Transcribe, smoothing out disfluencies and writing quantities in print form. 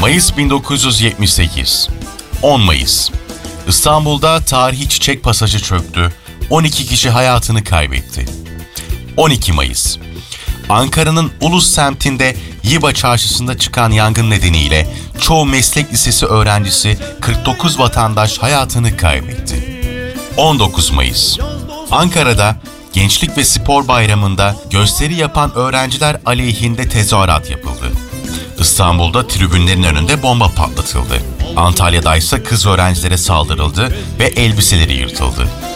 Mayıs 1978. 10 Mayıs. İstanbul'da tarihi Çiçek Pasajı çöktü. 12 kişi hayatını kaybetti. 12 Mayıs. Ankara'nın Ulus semtinde Yiva Çarşısı'nda çıkan yangın nedeniyle çoğu meslek lisesi öğrencisi 49 vatandaş hayatını kaybetti. 19 Mayıs. Ankara'da Gençlik ve Spor Bayramı'nda gösteri yapan öğrenciler aleyhinde tezahürat yapıldı. İstanbul'da tribünlerin önünde bomba patlatıldı. Antalya'da ise kız öğrencilere saldırıldı ve elbiseleri yırtıldı.